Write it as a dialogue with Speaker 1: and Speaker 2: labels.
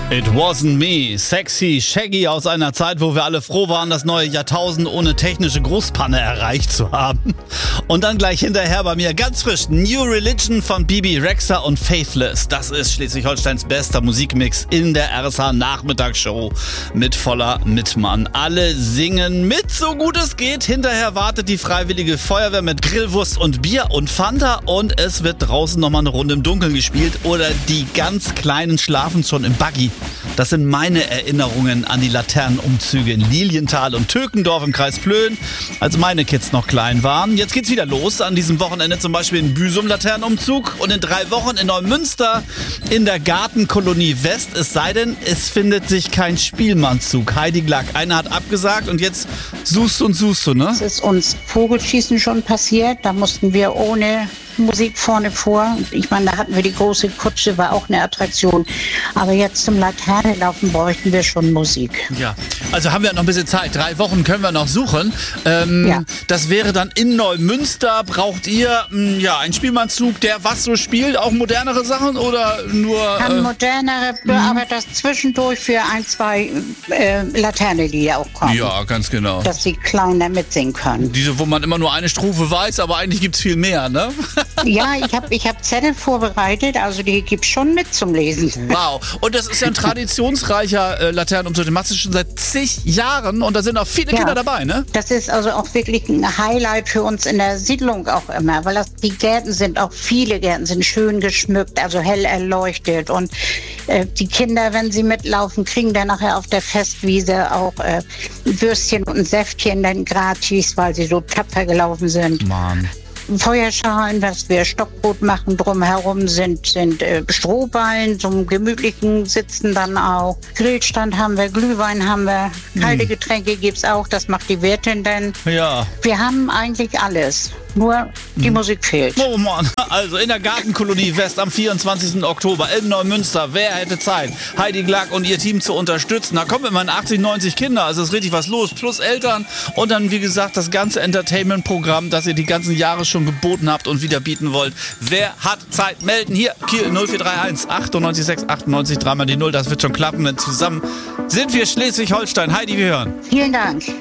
Speaker 1: It wasn't me. Sexy, shaggy aus einer Zeit, wo wir alle froh waren, das neue Jahrtausend ohne technische Großpanne erreicht zu haben. Und dann gleich hinterher bei mir ganz frisch New Religion von Bibi Rexha und Faithless. Das ist Schleswig-Holsteins bester Musikmix in der RSH Nachmittagsshow mit voller Mitmann. Alle singen mit, so gut es geht. Hinterher wartet die Freiwillige Feuerwehr mit Grillwurst und Bier und Fanta und es wird draußen nochmal eine Runde im Dunkeln gespielt oder die ganz Kleinen schlafen schon im Buggy. Das sind meine Erinnerungen an die Laternenumzüge in Lilienthal und Tökendorf im Kreis Plön, als meine Kids noch klein waren. Jetzt geht's wieder los. An diesem Wochenende zum Beispiel in Büsum Laternenumzug und in 3 Wochen in Neumünster in der Gartenkolonie West. Es sei denn, es findet sich kein Spielmannzug. Heidi Glack, einer hat abgesagt und jetzt suchst du, ne?
Speaker 2: Es ist uns Vogelschießen schon passiert. Da mussten wir ohne Musik vorne vor. Ich meine, da hatten wir die große Kutsche, war auch eine Attraktion. Aber jetzt zum Laternenlaufen bräuchten wir schon Musik.
Speaker 1: Ja, also haben wir noch ein bisschen Zeit. 3 Wochen können wir noch suchen.
Speaker 2: Ja.
Speaker 1: Das wäre dann in Neumünster. Braucht ihr einen Spielmannszug, der was so spielt? Auch modernere Sachen oder nur...
Speaker 2: modernere, aber das zwischendurch für 1, 2 Laternenlieder auch kommen.
Speaker 1: Ja, ganz genau.
Speaker 2: Dass die Kleinen da mitsingen können.
Speaker 1: Diese, wo man immer nur eine Strophe weiß, aber eigentlich gibt's viel mehr, ne?
Speaker 2: Ja, ich hab Zettel vorbereitet, also die gibt's schon mit zum Lesen.
Speaker 1: Wow, und das ist ja ein traditionsreicher Laternenumzug, den machst du schon seit zig Jahren und da sind auch viele Kinder dabei, ne?
Speaker 2: Das ist also auch wirklich ein Highlight für uns in der Siedlung auch immer, weil die Gärten sind, auch viele Gärten sind schön geschmückt, also hell erleuchtet und die Kinder, wenn sie mitlaufen, kriegen dann nachher auf der Festwiese auch Würstchen und ein Säftchen dann gratis, weil sie so tapfer gelaufen sind.
Speaker 1: Mann.
Speaker 2: Feuerschalen, was wir Stockbrot machen, drumherum sind Strohballen zum gemütlichen Sitzen dann auch. Grillstand haben wir, Glühwein haben wir, kalte Getränke gibt's auch, das macht die Wirtin dann.
Speaker 1: Ja.
Speaker 2: Wir haben eigentlich alles, nur die Musik fehlt.
Speaker 1: Oh Mann, also in der Gartenkolonie West am 24. Oktober in Neumünster. Wer hätte Zeit, Heidi Glack und ihr Team zu unterstützen? Da kommen immerhin 80, 90 Kinder, also ist richtig was los, plus Eltern. Und dann, wie gesagt, das ganze Entertainment-Programm, das ihr die ganzen Jahre schon geboten habt und wieder bieten wollt. Wer hat Zeit? Melden hier, Kiel 0431 98 6 98 3 mal die 0. Das wird schon klappen, denn zusammen sind wir Schleswig-Holstein. Heidi, wir hören.
Speaker 2: Vielen Dank.